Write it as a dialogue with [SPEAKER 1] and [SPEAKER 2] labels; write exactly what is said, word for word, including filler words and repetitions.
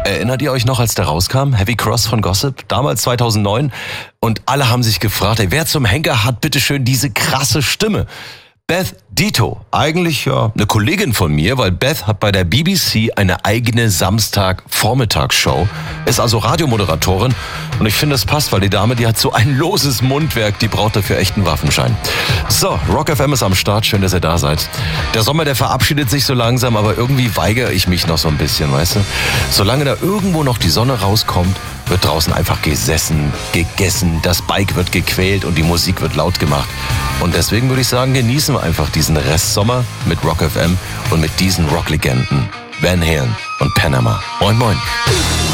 [SPEAKER 1] Erinnert ihr euch noch, als der rauskam? Heavy Cross von Gossip, damals zweitausendneun. Und alle haben sich gefragt, ey, wer zum Henker hat bitteschön diese krasse Stimme? Beth Ditto, eigentlich ja eine Kollegin von mir, weil Beth hat bei der B B C eine eigene Samstag-Vormittagsshow, ist also Radiomoderatorin und ich finde, es passt, weil die Dame, die hat so ein loses Mundwerk, die braucht dafür echt einen Waffenschein. So, Rock F M ist am Start, schön, dass ihr da seid. Der Sommer, der verabschiedet sich so langsam, aber irgendwie weigere ich mich noch so ein bisschen, weißt du? Solange da irgendwo noch die Sonne rauskommt, wird draußen einfach gesessen, gegessen, das Bike wird gequält und die Musik wird laut gemacht. Und deswegen würde ich sagen, genießen wir einfach diesen Restsommer mit Rock F M und mit diesen Rocklegenden Van Halen und Panama. Moin, moin.